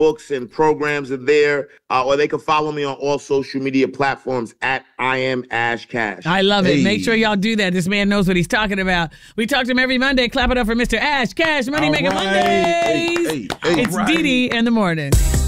books and programs are there, or they can follow me on all social media platforms at I am Ash Cash. I love it. Make sure y'all do that. This man knows what he's talking about. We talk to him every Monday. Clap it up for Mr. Ash Cash. Money Maker Mondays. It's Didi in the morning.